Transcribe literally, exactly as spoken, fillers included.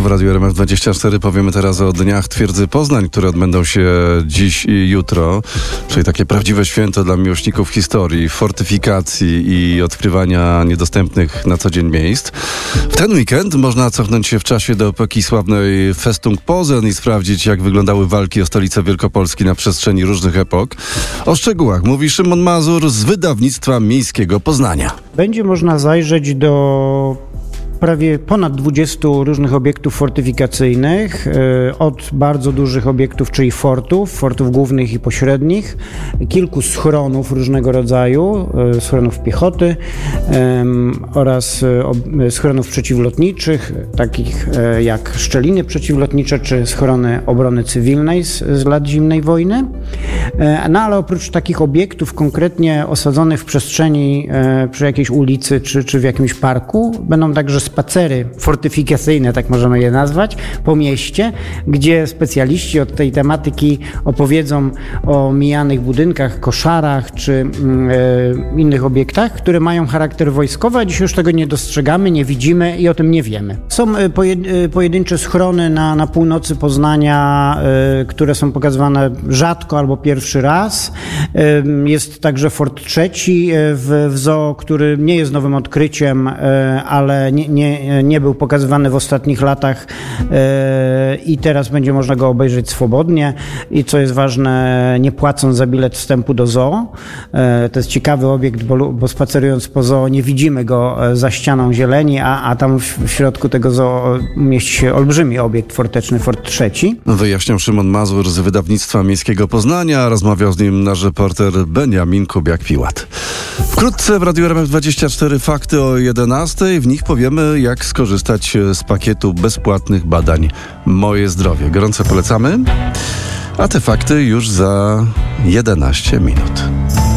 W Radiu R M F dwadzieścia cztery powiemy teraz o dniach Twierdzy Poznań, które odbędą się dziś i jutro, czyli takie prawdziwe święto dla miłośników historii, fortyfikacji i odkrywania niedostępnych na co dzień miejsc. W ten weekend można cofnąć się w czasie do epoki sławnej Festung Posen i sprawdzić, jak wyglądały walki o stolicę Wielkopolski na przestrzeni różnych epok. O szczegółach mówi Szymon Mazur z wydawnictwa miejskiego Poznania. Będzie można zajrzeć do prawie ponad dwudziestu różnych obiektów fortyfikacyjnych, od bardzo dużych obiektów, czyli fortów, fortów głównych i pośrednich, kilku schronów różnego rodzaju, schronów piechoty oraz schronów przeciwlotniczych, takich jak szczeliny przeciwlotnicze czy schrony obrony cywilnej z, z lat zimnej wojny. No ale oprócz takich obiektów konkretnie osadzonych w przestrzeni przy jakiejś ulicy czy, czy w jakimś parku, będą także spacery fortyfikacyjne, tak możemy je nazwać, po mieście, gdzie specjaliści od tej tematyki opowiedzą o mijanych budynkach, koszarach czy y, innych obiektach, które mają charakter wojskowy, a dziś już tego nie dostrzegamy, nie widzimy i o tym nie wiemy. Są pojed- pojedyncze schrony na, na północy Poznania, y, które są pokazywane rzadko albo pierwszy raz. Y, jest także Fort Trzeci w, w zoo, który nie jest nowym odkryciem, y, ale nie, nie Nie, nie był pokazywany w ostatnich latach yy, i teraz będzie można go obejrzeć swobodnie i co jest ważne, nie płacąc za bilet wstępu do zoo. Yy, to jest ciekawy obiekt, bo, bo spacerując po zoo nie widzimy go za ścianą zieleni, a, a tam w, w środku tego zoo mieści się olbrzymi obiekt forteczny, Fort Trzeci. Wyjaśniał Szymon Mazur z wydawnictwa miejskiego Poznania, rozmawiał z nim nasz reporter Beniamin Kubiak-Piłat. Wkrótce w Radiu R M F dwadzieścia cztery fakty o jedenastej. W nich powiemy, jak skorzystać z pakietu bezpłatnych badań Moje Zdrowie. Gorąco polecamy, a te fakty już za jedenaście minut.